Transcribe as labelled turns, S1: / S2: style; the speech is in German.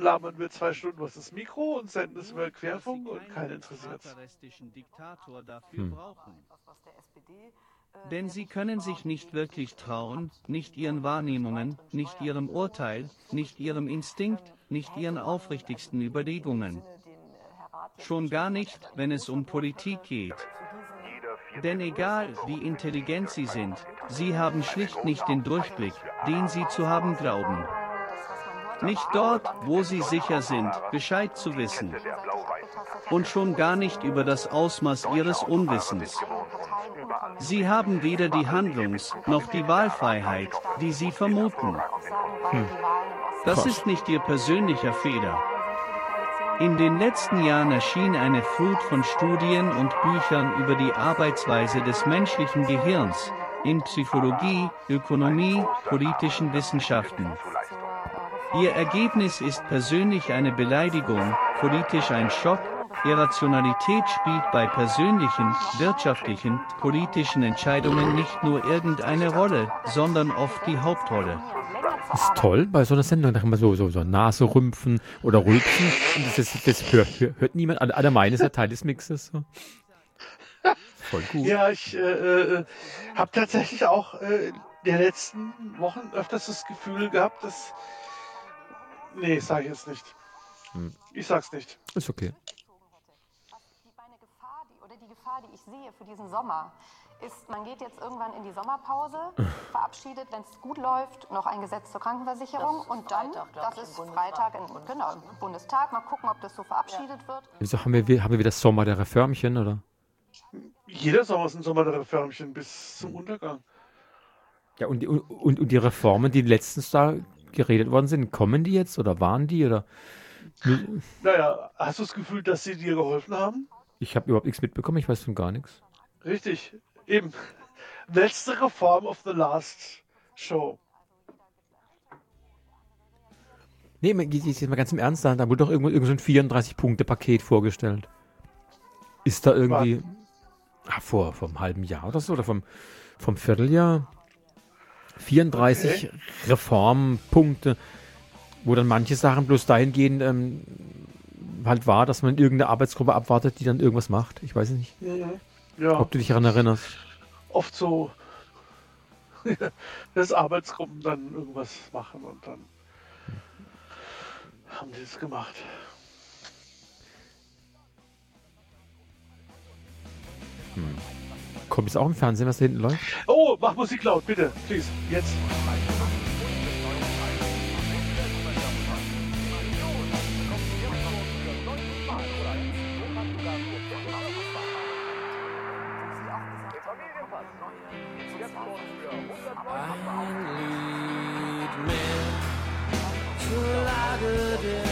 S1: labern wir 2 Stunden was das Mikro und senden es über Querfunk und keinen interessiert's.
S2: Denn sie können sich nicht wirklich trauen, nicht ihren Wahrnehmungen, nicht ihrem Urteil, nicht ihrem Instinkt, nicht ihren aufrichtigsten Überlegungen. Schon gar nicht, wenn es um Politik geht. Denn egal, wie intelligent sie sind, sie haben schlicht nicht den Durchblick, den sie zu haben glauben. Nicht dort, wo sie sicher sind, Bescheid zu wissen. Und schon gar nicht über das Ausmaß ihres Unwissens. Sie haben weder die Handlungs- noch die Wahlfreiheit, die sie vermuten. Das ist nicht ihr persönlicher Fehler. In den letzten Jahren erschien eine Flut von Studien und Büchern über die Arbeitsweise des menschlichen Gehirns, in Psychologie, Ökonomie, politischen Wissenschaften. Ihr Ergebnis ist persönlich eine Beleidigung, politisch ein Schock. Irrationalität spielt bei persönlichen, wirtschaftlichen, politischen Entscheidungen nicht nur irgendeine Rolle, sondern oft die Hauptrolle.
S3: Das ist toll, bei so einer Sendung, da kann man so Nase rümpfen oder rülpsen und das hört niemand. Alle meinen, ist ja Teil des Mixes. So. Voll gut.
S1: Ja, ich habe tatsächlich auch in den letzten Wochen öfters das Gefühl gehabt, dass... Nee, sage ich jetzt nicht. Ich sag's nicht.
S3: Ist okay.
S4: Die Gefahr, die ich sehe für diesen Sommer, ist, man geht jetzt irgendwann in die Sommerpause, verabschiedet, wenn es gut läuft, noch ein Gesetz zur Krankenversicherung und dann, das ist Freitag im Bundestag, mal gucken, ob das so verabschiedet wird.
S3: Wieso haben wir wieder Sommer der Reformchen, oder?
S1: Jeder Sommer ist ein Sommer der Reformchen bis zum Untergang.
S3: Ja, und die Reformen, die letztens da geredet worden sind, kommen die jetzt oder waren die, oder?
S1: Naja, hast du das Gefühl, dass sie dir geholfen haben?
S3: Ich habe überhaupt nichts mitbekommen, ich weiß von gar nichts.
S1: Richtig, eben. Letzte Reform of the last show.
S3: Nee, jetzt mal ganz im Ernst, da wurde doch irgendwo so ein 34-Punkte-Paket vorgestellt. Ist da irgendwie vor einem halben Jahr oder so, oder vom Vierteljahr 34 Reformpunkte, wo dann manche Sachen bloß dahingehend halt war, dass man irgendeine Arbeitsgruppe abwartet, die dann irgendwas macht. Ich weiß es nicht.
S1: Ja.
S3: Ob du dich daran erinnerst.
S1: Oft so, dass Arbeitsgruppen dann irgendwas machen und dann haben die es gemacht.
S3: Kommt es auch im Fernsehen, was da hinten läuft?
S1: Oh, mach Musik laut, bitte. Please, jetzt.
S5: Lage der